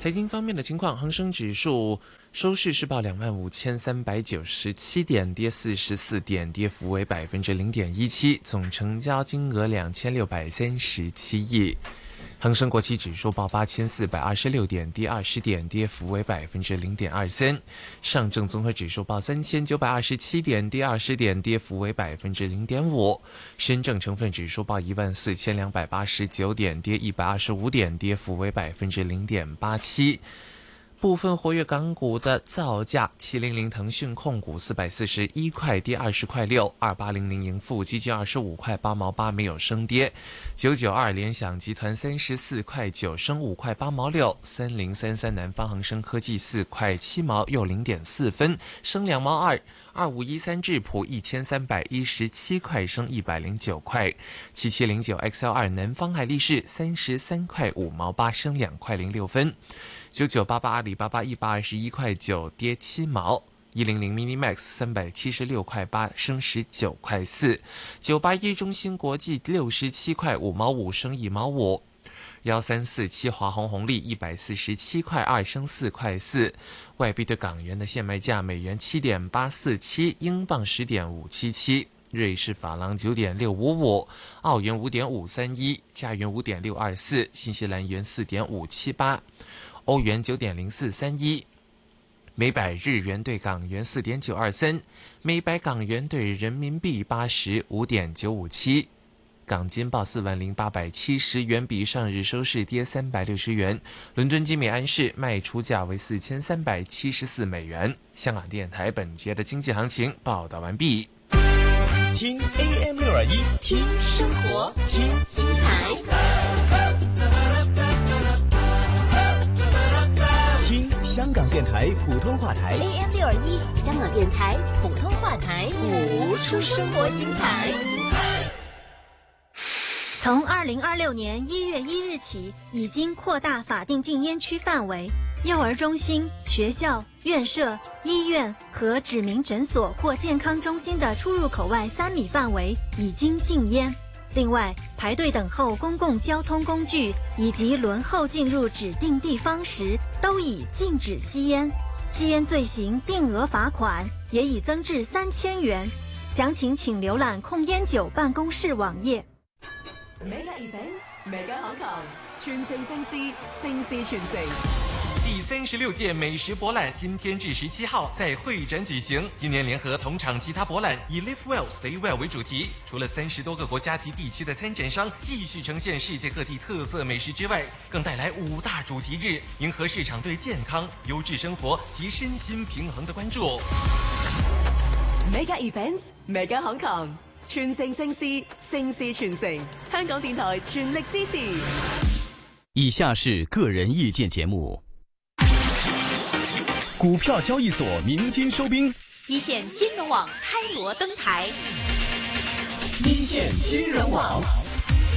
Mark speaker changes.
Speaker 1: 财经方面的情况，恒生指数收市是报25,397点，跌44点，跌幅为0.17%，总成交金额2637亿。恒生国企指数报8426点，跌20点，跌幅为0.23%。上证综合指数报3927点，跌20点，跌幅为0.5%。深证成分指数报14289点，跌125点，跌幅为0.87%。部分活跃港股的造价：700腾讯控股441块，跌20块6；2800盈富基金25块8毛8，没有升跌；992联想集团34块9，升5块8毛6；3033南方恒生科技4块7毛，又0.4分，升2毛2；2513智普1317块，升109块；7709 XL2 南方海力士33块5毛8，升2块06分。9988阿里巴巴121块9，跌7毛；100 Minimax 376块8，升19块4；981中芯国际67块5毛5，升1毛5；1347华虹红利147块2，升4块4。外币对港元的现卖价：美元7.847，英镑10.577。瑞士法郎9.655，澳元5.531，加元5.624，新西兰元4.578，欧元9.0431，每百日元对港元4.923，每百港元对人民币85.957。港金报40870元，比上日收市跌360元。伦敦金每安士卖出价为4374美元。香港电台本节的经济行情报道完毕。
Speaker 2: 听 AM621，
Speaker 3: 听生活，听精彩，
Speaker 2: 听香港电台普通话台
Speaker 3: AM621， 香港电台普通话台，
Speaker 2: 谱出生活精彩。
Speaker 4: 从2026年1月1日起，已经扩大法定禁烟区范围。幼儿中心、学校、院舍、医院和指明诊所或健康中心的出入口外3米范围已经禁烟。另外，排队等候公共交通工具以及轮候进入指定地方时，都已禁止吸烟。吸烟罪行定额罚款也已增至3000元。详情请浏览控烟酒办公室网页。
Speaker 5: Mega Events Mega Hong Kong， 全城盛事，盛事全城。
Speaker 1: 第36届美食博览今天至17号在会展举行。今年联合同场其他博览，以 Live Well Stay Well 为主题，除了30多个国家及地区的参展商继续呈现世界各地特色美食之外，更带来5大主题日，迎合市场对健康、优质生活及身心平衡的关注。
Speaker 5: Mega Events Mega Hong Kong， 全城盛事，盛事全城。香港電台全力支持。
Speaker 2: 以下是个人意见节目。股票交易所鸣金收兵，
Speaker 3: 一线金融网开锣登台，
Speaker 2: 一线新人网。